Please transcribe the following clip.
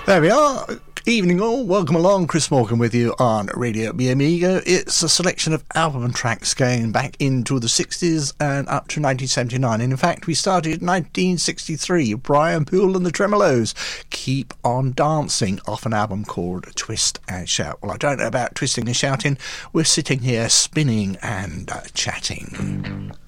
There we are. Evening all, welcome along. Chris Morgan with you on Radio Mi Amigo. It's a selection of album tracks going back into the 60s and up to 1979. And in fact, we started in 1963. Brian Poole and the Tremolos, Keep On Dancing, off an album called Twist and Shout. Well, I don't know about twisting and shouting. We're sitting here spinning and chatting.